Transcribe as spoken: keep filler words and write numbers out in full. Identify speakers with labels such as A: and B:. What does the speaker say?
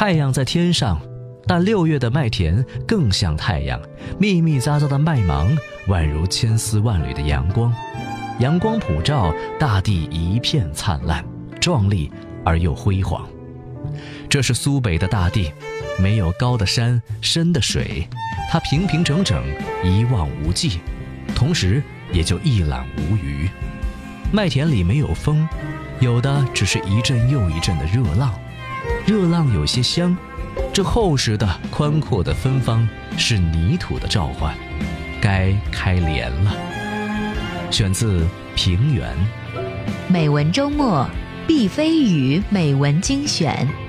A: 太阳在天上，但六月的麦田更像太阳，密密匝匝的麦芒宛如千丝万缕的阳光，阳光普照，大地一片灿烂，壮丽而又辉煌。这是苏北的大地，没有高的山，深的水，它平平整整，一望无际，同时也就一览无余。麦田里没有风，有的只是一阵又一阵的热浪，热浪有些香，这厚实的宽阔的芬芳是泥土的召唤，该开镰了。选自平原。
B: 美文周末，毕飞宇美文精选。